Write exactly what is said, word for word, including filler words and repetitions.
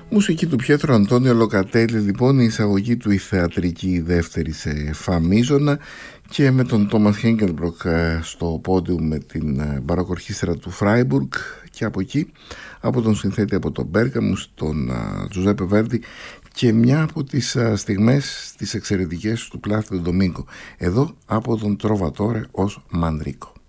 Μουσική του Πιέτρο Αντώνιο Λοκατέλη, λοιπόν, η εισαγωγή του η θεατρική δεύτερη σε φα μείζωνα, και με τον Τόμας Χέγκελμπροκ στο πόντιου με την μπαροκορχήστρα του Φράιμπουργκ, και από εκεί από τον συνθέτη από τον Μπέργαμου, τον Τζουζέπε Βέρντι, και μια από τις στιγμές τις εξαιρετικές του Πλάθιντο Ντομίνγκο, εδώ από τον Τροβατόρε ως Μανδρίκο.